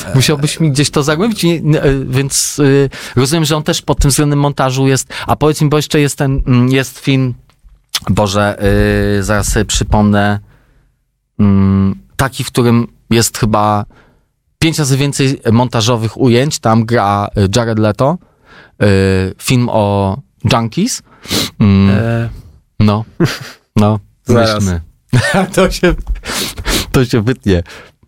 Musiałbyś mi gdzieś to zagłębić, więc rozumiem, że on też pod tym względem montażu jest, a powiedz mi, bo jeszcze jest film, Boże, zaraz sobie przypomnę, taki, w którym jest chyba 5 razy więcej montażowych ujęć, tam gra Jared Leto, film o junkies. No, myślmy. To się wytnie.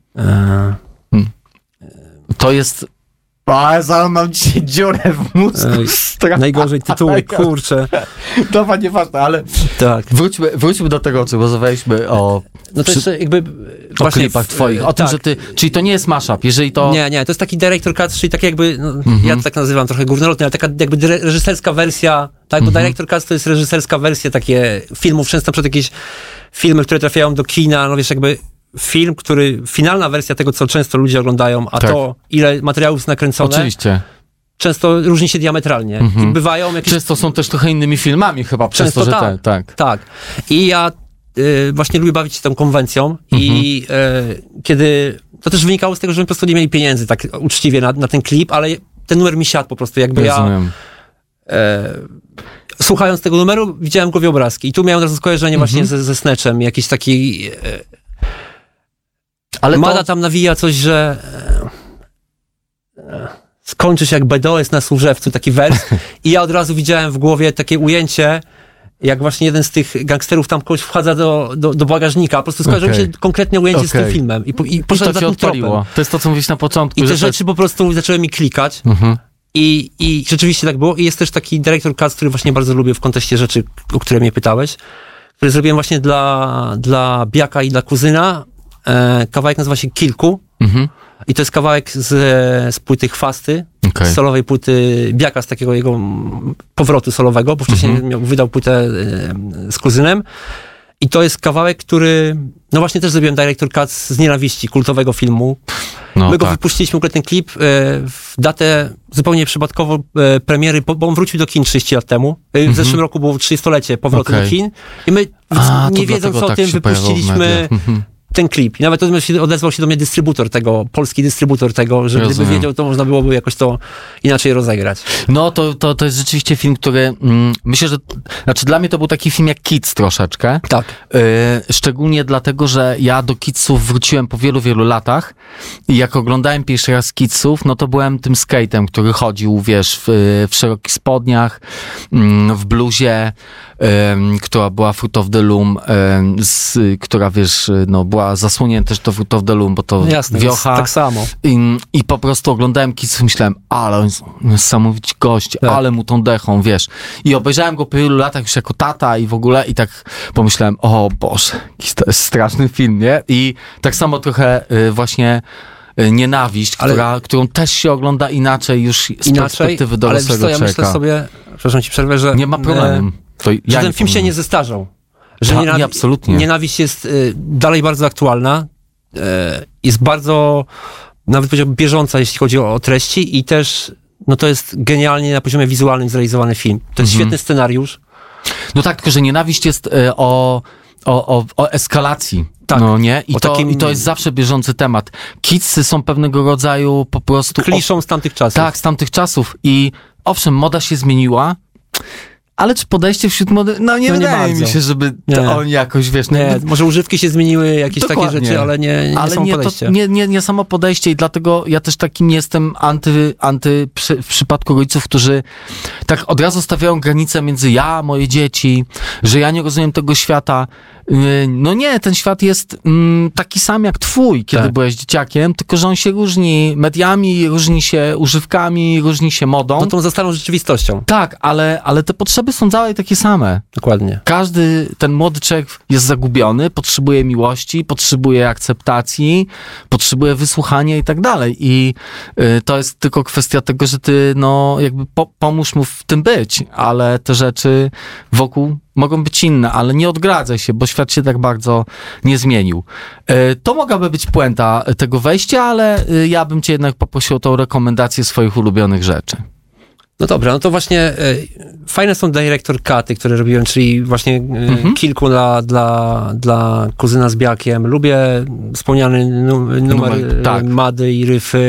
To jest... zaraz mam dzisiaj dziurę w mózgu. Najgorzej tytuły, kurczę. Dobra, nieważne, ale tak. Wróćmy do tego, o czym rozmawialiśmy o... No to jeszcze jakby... O klipach twoich, o tym, że ty... Czyli to nie jest mashup, jeżeli to... Nie, to jest taki director cut, czyli tak jakby... Ja to tak nazywam trochę górnolotnie, ale taka jakby reżyserska wersja, tak, bo director cut to jest reżyserska wersja takie filmów, często przed jakieś filmy, które trafiają do kina, no wiesz, jakby film, finalna wersja tego, co często ludzie oglądają, a tak. To, ile materiałów jest nakręcone... Oczywiście. Często różni się diametralnie. I bywają jakieś... Często są też trochę innymi filmami chyba, przez to, że tak. I ja właśnie lubię bawić się tą konwencją i kiedy... To też wynikało z tego, że my po prostu nie mieli pieniędzy tak uczciwie na ten klip, ale ten numer mi siadł po prostu, jakby Rozumiem. Słuchając tego numeru, widziałem go w obrazki. I tu miałem od razu skojarzenie właśnie ze Snatchem, jakiś taki... Ale Mada tam nawija coś, że skończysz jak BDOS na Służewcu, taki wers. I ja od razu widziałem w głowie takie ujęcie, jak właśnie jeden z tych gangsterów tam kogoś wchadza do bagażnika. Po prostu skojarzyło mi się konkretnie ujęcie z tym filmem. I poszedłem za tym tropem. To jest to, co mówisz na początku. I te rzeczy po prostu zaczęły mi klikać. I rzeczywiście tak było. I jest też taki director cut, który właśnie bardzo lubię w kontekście rzeczy, o które mnie pytałeś, który zrobiłem właśnie dla Biaka i dla Kuzyna. Kawałek nazywa się Kilku. I to jest kawałek z płyty Chwasty, z solowej płyty Biaka, z takiego jego powrotu solowego, bo wcześniej wydał płytę z Kuzynem. I to jest kawałek, który, no właśnie też zrobiłem director cut z Nienawiści, kultowego filmu. My go wypuściliśmy, akurat ten klip, w datę zupełnie przypadkowo premiery, bo on wrócił do kin 30 lat temu. W zeszłym roku było 30-lecie powrotu do kin. I my, nie wiedząc o tym, wypuściliśmy ten klip. I nawet odezwał się do mnie dystrybutor tego, polski dystrybutor tego, że gdyby wiedział, to można byłoby jakoś to inaczej rozegrać. No to jest rzeczywiście film, który myślę, że dla mnie to był taki film jak Kids troszeczkę. Tak. Szczególnie dlatego, że ja do Kidsów wróciłem po wielu, wielu latach i jak oglądałem pierwszy raz Kidsów, no to byłem tym skatem, który chodził, wiesz, w szerokich spodniach, w bluzie, która była Fruit of the Loom, która, wiesz, no była zasłonięta też to Fruit of the Loom, bo to jasne, wiocha. Tak samo. I po prostu oglądałem Kidsów i myślałem, ale on jest niesamowici gość, ale mu tą dechą, wiesz. I obejrzałem go po wielu latach już jako tata i w ogóle i tak pomyślałem, o Boże, to jest straszny film, nie? I tak samo trochę właśnie Nienawiść, którą też się ogląda inaczej już z perspektywy dorosłego człowieka. Ja myślę sobie, przepraszam ci przerwę, że... Nie ma problemu. Że ten film się nie zestarzał. Że absolutnie. Nienawiść jest dalej bardzo aktualna, jest bardzo, nawet powiedziałbym, bieżąca, jeśli chodzi o treści i też, no to jest genialnie na poziomie wizualnym zrealizowany film. To jest świetny scenariusz. No tak, tylko że Nienawiść jest o eskalacji. Tak. No nie? I to jest zawsze bieżący temat. Kidsy są pewnego rodzaju po prostu... kliszą z tamtych czasów. Tak, z tamtych czasów. I owszem, moda się zmieniła, ale czy podejście wśród mody... No nie wydaje mi się, żeby oni jakoś, wiesz... Nie, może używki się zmieniły, jakieś takie rzeczy, ale nie samo podejście. Nie samo podejście i dlatego ja też takim jestem w przypadku rodziców, którzy tak od razu stawiają granicę między ja, moje dzieci, że ja nie rozumiem tego świata. No nie, ten świat jest taki sam jak twój, kiedy byłeś dzieciakiem, tylko że on się różni mediami, różni się używkami, różni się modą. No tą zastalą rzeczywistością. Tak, ale te potrzeby są dalej takie same. Dokładnie. Każdy, ten młody człowiek jest zagubiony, potrzebuje miłości, potrzebuje akceptacji, potrzebuje wysłuchania i tak dalej. I to jest tylko kwestia tego, że ty, no, jakby pomóż mu w tym być, ale te rzeczy wokół mogą być inne, ale nie odgradzaj się, bo świat się tak bardzo nie zmienił. To mogłaby być puenta tego wejścia, ale ja bym cię jednak poprosił o tą rekomendację swoich ulubionych rzeczy. No dobra, no to właśnie fajne są director cuty, które robiłem, czyli właśnie Kilku dla Kuzyna z Biakiem. Lubię wspomniany numer Mady i Ryfy.